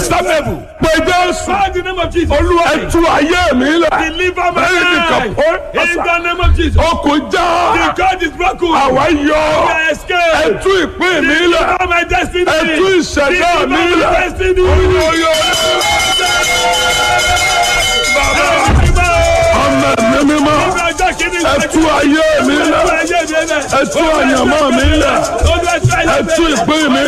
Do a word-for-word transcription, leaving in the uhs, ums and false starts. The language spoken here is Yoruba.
unfathomable. Pé Jésù. Call the name of Jesus. Olúwa ẹ tú ayé mi lẹ̀. Deliver my Bẹ́ẹ̀ni life. kàpọ́. In the name of Jesus. Okùn The já. God is broken. Àwa yọ. I escape. Ẹ tú ìpín mi lẹ̀. Deliver my destiny. Ẹ tú ìṣẹ̀dá mi Deliver lẹ̀. my destiny. Oyè oyè. Bàbá ọmọ mi mímọ́. Ẹ tú ayé mi lẹ̀. Ẹ tú àyànmọ́ mi lẹ̀. Ẹ tú ìpín mi